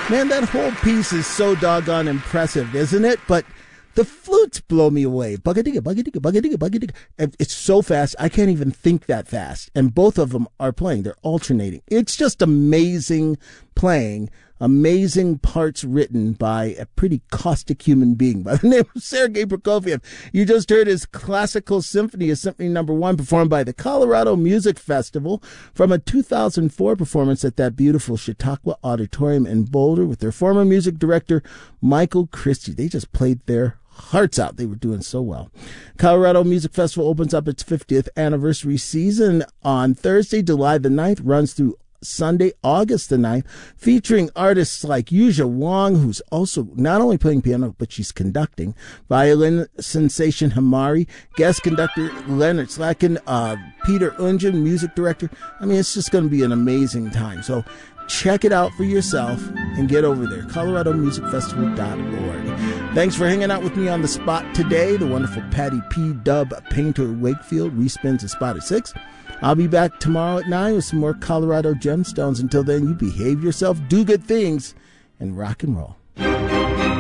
Man, that whole piece is so doggone impressive, isn't it? But the flutes blow me away. Bugga-digga, bugga-digga, bugga-digga, bugga-digga. It's so fast, I can't even think that fast. And both of them are playing. They're alternating. It's just amazing playing. Amazing parts written by a pretty caustic human being by the name of Sergei Prokofiev. You just heard his classical symphony, is Symphony Number 1, performed by the Colorado Music Festival from a 2004 performance at that beautiful Chautauqua Auditorium in Boulder with their former music director, Michael Christie. They just played their hearts out. They were doing so well. Colorado Music Festival opens up its 50th anniversary season on Thursday, July the 9th, runs through Sunday, August the 9th, featuring artists like Yuja Wong, who's also not only playing piano, but she's conducting, violin sensation Hamari, guest conductor Leonard Slacken, Peter Unjan, music director. I mean, it's just going to be an amazing time. So check it out for yourself and get over there, coloradomusicfestival.org. Thanks for hanging out with me on the spot today. The wonderful Patty P. Dub Painter Wakefield respins the spot at 6. I'll be back tomorrow at 9 with some more Colorado gemstones. Until then, you behave yourself, do good things, and rock and roll.